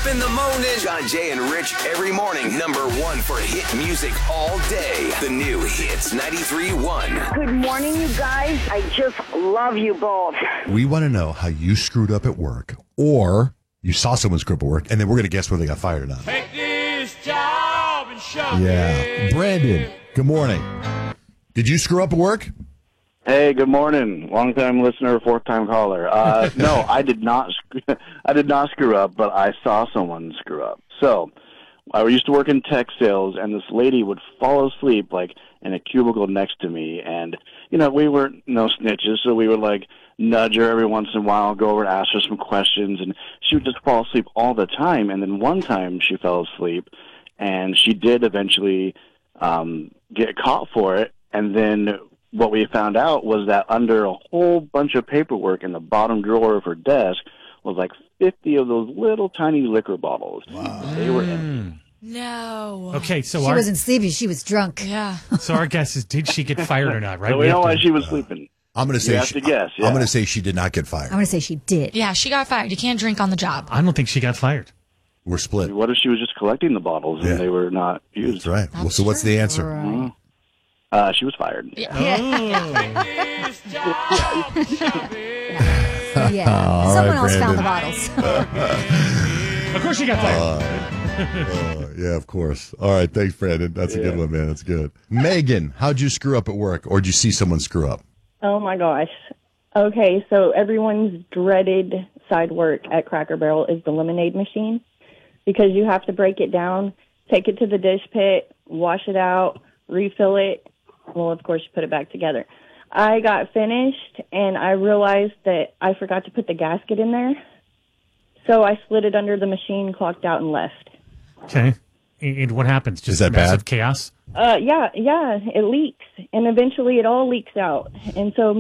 in the morning. John, Jay, and Rich every morning. #1 for hit music all day. The new Hits 93.1. Good morning, you guys. I just love you both. We want to know how you screwed up at work, or you saw someone screw up at work, and then we're going to guess whether they got fired or not. Take this job and shove Yeah. Brandon, good morning. Did you screw up at work? Hey, good morning. Long-time listener, fourth-time caller. No, I did not. I did not screw up, but I saw someone screw up. So, I used to work in tech sales, and this lady would fall asleep like in a cubicle next to me. And we were no snitches, so we would like nudge her every once in a while, go over and ask her some questions, and she would just fall asleep all the time. And then one time she fell asleep, and she did eventually get caught for it, and then what we found out was that under a whole bunch of paperwork in the bottom drawer of her desk was like 50 of those little tiny liquor bottles. Wow. They were empty. No. Okay, so She wasn't sleepy. She was drunk. Yeah. So our guess is, did she get fired or not, right? So we know why she was sleeping. I'm going to say You have to guess, yeah. I'm going to say she did not get fired. I'm going to say she did. Yeah, she got fired. You can't drink on the job. I don't think she got fired. We're split. What if she was just collecting the bottles and they were not used? That's right. Well, so what's the answer? Right. She was fired. Yeah. All Someone right, else found the Brandon. bottles. Of course she got fired. Yeah, of course. All right, thanks, Brandon. That's a good one, man. That's good. Megan, how'd you screw up at work, or did you see someone screw up? Oh, my gosh. Okay, so everyone's dreaded side work at Cracker Barrel is the lemonade machine, because you have to break it down, take it to the dish pit, wash it out, refill it. Well, of course, you put it back together. I got finished, and I realized that I forgot to put the gasket in there. So I slid it under the machine, clocked out, and left. Okay. And what happens? Just Is that massive bad? chaos? Yeah, it leaks. And eventually it all leaks out. And so